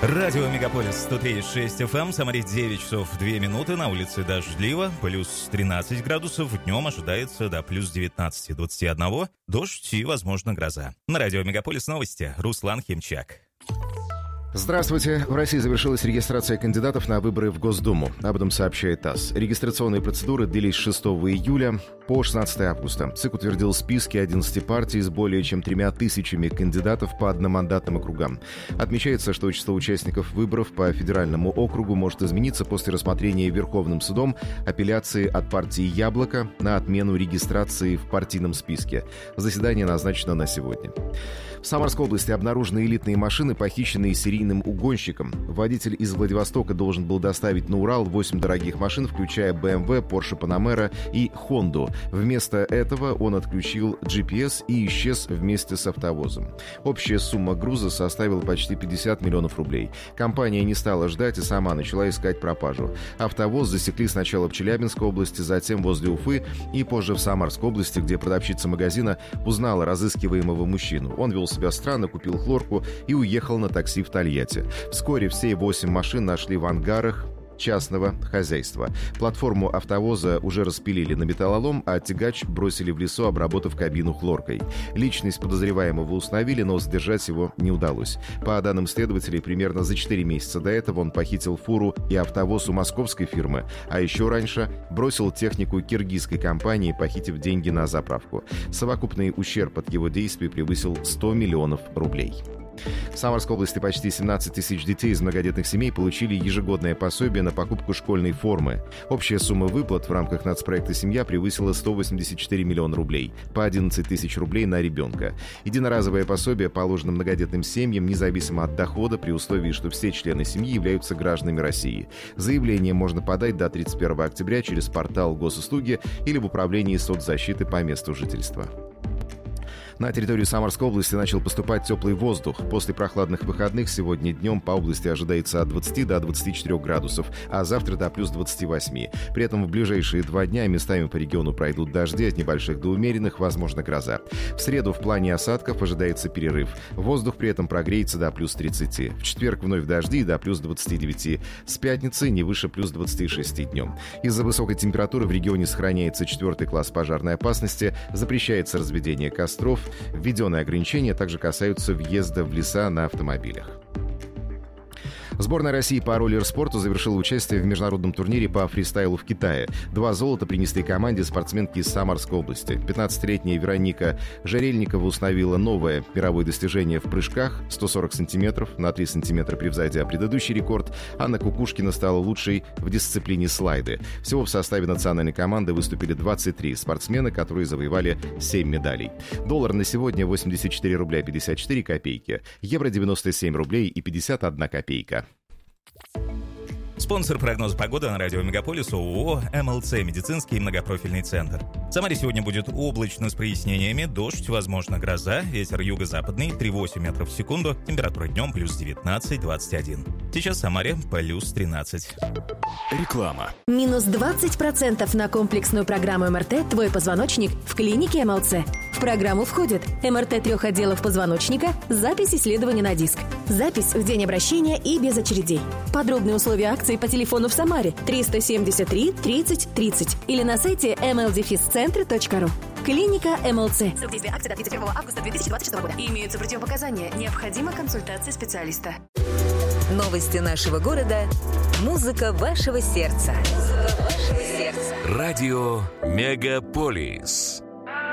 Радио Мегаполис 103.6 FM, Самаре 9 часов 2 минуты, на улице дождливо, плюс 13 градусов, днем ожидается до плюс 19-21, дождь и, возможно, гроза. На Радио Мегаполис новости, Руслан Химчак. Здравствуйте. В России завершилась регистрация кандидатов на выборы в Госдуму. Об этом сообщает ТАСС. Регистрационные процедуры длились с 6 июля по 16 августа. ЦИК утвердил списки 11 партий с более чем 3000 кандидатов по одномандатным округам. Отмечается, что число участников выборов по федеральному округу может измениться после рассмотрения Верховным судом апелляции от партии «Яблоко» на отмену регистрации в партийном списке. Заседание назначено на сегодня. В Самарской области обнаружены элитные машины, похищенные серийным угонщиком. Водитель из Владивостока должен был доставить на Урал 8 дорогих машин, включая BMW, Porsche Panamera и Honda. Вместо этого он отключил GPS и исчез вместе с автовозом. Общая сумма груза составила почти 50 миллионов рублей. Компания не стала ждать и сама начала искать пропажу. Автовоз засекли сначала в Челябинской области, затем возле Уфы и позже в Самарской области, где продавщица магазина узнала разыскиваемого мужчину. Он вел себя странно, купил хлорку и уехал на такси в Тольятти. Вскоре все 8 машин нашли в ангарах частного хозяйства. Платформу автовоза уже распилили на металлолом, а тягач бросили в лесу, обработав кабину хлоркой. Личность подозреваемого установили, но задержать его не удалось. По данным следователей, примерно за 4 месяца до этого он похитил фуру и автовоз у московской фирмы, а еще раньше бросил технику киргизской компании, похитив деньги на заправку. Совокупный ущерб от его действий превысил 100 миллионов рублей. В Самарской области почти 17 тысяч детей из многодетных семей получили ежегодное пособие на покупку школьной формы. Общая сумма выплат в рамках нацпроекта «Семья» превысила 184 миллиона рублей, по 11 тысяч рублей на ребенка. Единоразовое пособие положено многодетным семьям независимо от дохода при условии, что все члены семьи являются гражданами России. Заявление можно подать до 31 октября через портал Госуслуги или в управлении соцзащиты по месту жительства. На территорию Самарской области начал поступать теплый воздух. После прохладных выходных сегодня днем по области ожидается от 20 до 24 градусов, а завтра до плюс 28. При этом в ближайшие 2 дня местами по региону пройдут дожди от небольших до умеренных, возможно, гроза. В среду в плане осадков ожидается перерыв. Воздух при этом прогреется до плюс 30. В четверг вновь дожди до плюс 29. С пятницы не выше плюс 26 днем. Из-за высокой температуры в регионе сохраняется 4 класс пожарной опасности, запрещается разведение костров. Введенные ограничения также касаются въезда в леса на автомобилях. Сборная России по роллер-спорту завершила участие в международном турнире по фристайлу в Китае. 2 золота принесли команде спортсменки из Самарской области. 15-летняя Вероника Жарельникова установила новое мировое достижение в прыжках 140 сантиметров, на 3 сантиметра превзойдя предыдущий рекорд. Анна Кукушкина стала лучшей в дисциплине слайды. Всего в составе национальной команды выступили 23 спортсмена, которые завоевали 7 медалей. Доллар на сегодня 84 рубля 54 копейки, евро 97 рублей и 51 копейка. Спонсор прогноза погоды на радио Мегаполис ООО «МЛЦ. Медицинский многопрофильный центр». В Самаре сегодня будет облачно с прояснениями, дождь, возможно, гроза, ветер юго-западный 3,8 метров в секунду, температура днем плюс 19-21. Сейчас в Самаре плюс 13. Реклама. Минус 20% на комплексную программу МРТ «Твой позвоночник» в клинике МЛЦ. В программу входит МРТ 3 отделов позвоночника, запись исследования на диск, запись в день обращения и без очередей. Подробные условия акции по телефону в Самаре 373 30 30 или на сайте mldefiscentre.ru. Клиника МЛЦ. Срок действия акции до 31 августа 2026 года. Имеются противопоказания. Необходима консультация специалиста. Новости нашего города. Музыка вашего сердца. Радио Мегаполис.